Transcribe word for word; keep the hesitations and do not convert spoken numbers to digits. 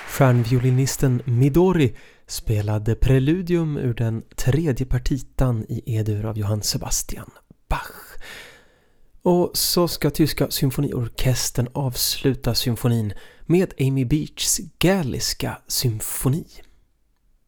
Stjärnviolinisten Midori spelade preludium ur den tredje partitan i E-dur av Johann Sebastian Bach. Och så ska tyska symfoniorkestern avsluta symfonin med Amy Beachs Galliska symfoni.